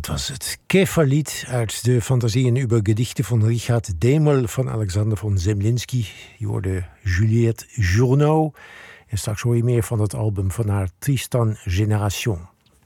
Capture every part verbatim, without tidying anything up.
dat was het Käferlied uit de Fantasieën über Gedichten van Richard Demel van Alexander von Zemlinsky. Je hoorde Juliette Journeau. En straks hoor je meer van het album van haar Tristan Génération.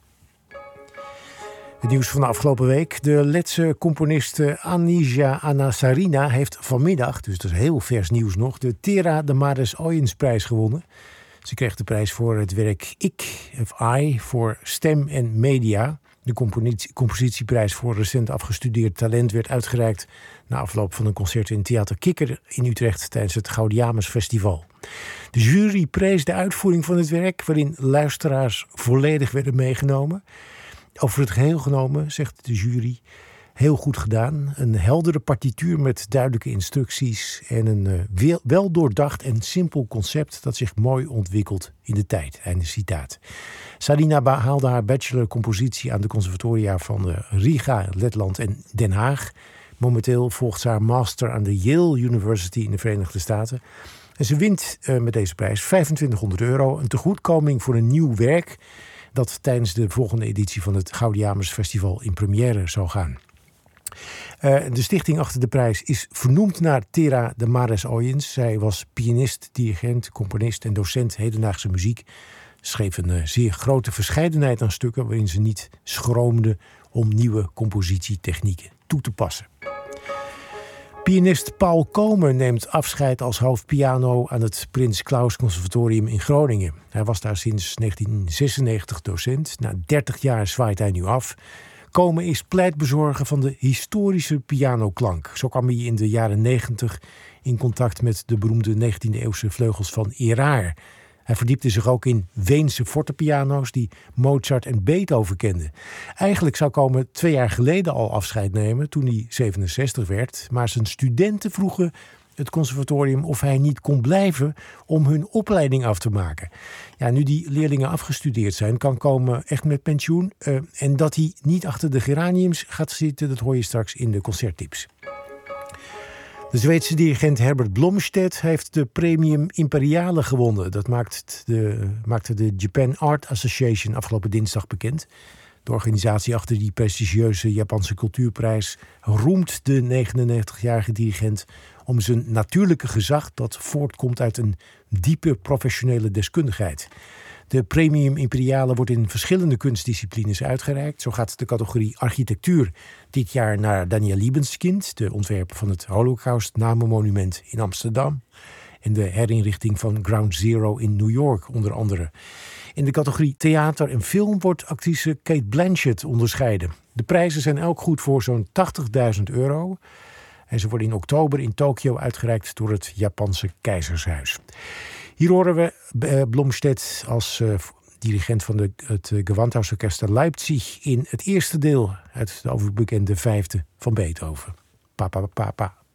Het nieuws van de afgelopen week. De Letse componiste Anija Anasarina heeft vanmiddag, dus dat is heel vers nieuws nog, de Tera de Mares Oyens-prijs gewonnen. Ze kreeg de prijs voor het werk Ik, of I, voor stem en media. De compositieprijs voor recent afgestudeerd talent werd uitgereikt na afloop van een concert in Theater Kikker in Utrecht tijdens het Gaudiamus Festival. De jury prees de uitvoering van het werk, waarin luisteraars volledig werden meegenomen. Over het geheel genomen, zegt de jury, heel goed gedaan. Een heldere partituur met duidelijke instructies en een uh, wel doordacht en simpel concept dat zich mooi ontwikkelt in de tijd. Einde citaat. Sarina behaalde haar bachelor compositie aan de conservatoria van uh, Riga, Letland en Den Haag. Momenteel volgt ze haar master aan de Yale University in de Verenigde Staten. En ze wint uh, met deze prijs vijfentwintighonderd euro, een tegoedkoming voor een nieuw werk dat tijdens de volgende editie van het Gaudiamus Festival in première zou gaan. Uh, de stichting achter de prijs is vernoemd naar Tera de Mares Oyens. Zij was pianist, dirigent, componist en docent hedendaagse muziek. Schreef een uh, zeer grote verscheidenheid aan stukken waarin ze niet schroomde om nieuwe compositietechnieken toe te passen. Pianist Paul Komen neemt afscheid als hoofdpiano aan het Prins Claus Conservatorium in Groningen. Hij was daar sinds negentien zesennegentig docent. Na dertig jaar zwaait hij nu af. Komen is pleitbezorger van de historische pianoklank. Zo kwam hij in de jaren negentig in contact met de beroemde negentiende-eeuwse vleugels van Eraar. Hij verdiepte zich ook in Weense fortepiano's die Mozart en Beethoven kenden. Eigenlijk zou Komen twee jaar geleden al afscheid nemen toen hij zevenenzestig werd. Maar zijn studenten vroegen het conservatorium of hij niet kon blijven om hun opleiding af te maken. Ja, nu die leerlingen afgestudeerd zijn, kan Komen echt met pensioen. Uh, en dat hij niet achter de geraniums gaat zitten, dat hoor je straks in de concerttips. De Zweedse dirigent Herbert Blomstedt heeft de Premium Imperiale gewonnen. Dat maakt de, maakte de Japan Art Association afgelopen dinsdag bekend. De organisatie achter die prestigieuze Japanse cultuurprijs roemt de negenennegentigjarige dirigent om zijn natuurlijke gezag dat voortkomt uit een diepe professionele deskundigheid. De Premium Imperiale wordt in verschillende kunstdisciplines uitgereikt. Zo gaat de categorie architectuur dit jaar naar Daniel Liebeskind, de ontwerper van het Holocaust-namenmonument in Amsterdam en de herinrichting van Ground Zero in New York onder andere. In de categorie theater en film wordt actrice Cate Blanchett onderscheiden. De prijzen zijn elk goed voor zo'n tachtigduizend euro. En ze worden in oktober in Tokio uitgereikt door het Japanse Keizershuis. Hier horen we uh, Blomstedt als uh, dirigent van de, het uh, Gewandhausorchester Leipzig in het eerste deel uit de overbekende vijfde van Beethoven. Pa, pa, pa, pa.